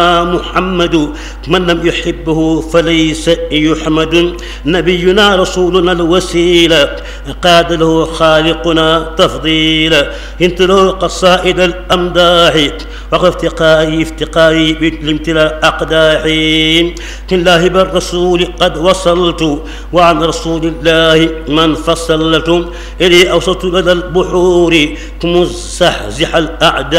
محمد من لم يحبه فليس يحمد. نبينا رسولنا الوسيلة قاد له خالقنا تفضيلا. انت له قصائد الأمداح افتقاري بالامتلاء أقداحي. الله بالرسول قد وصلت وعن رسول الله من فصلت إلي أوصلت لدى البحور مزحزح الأعداء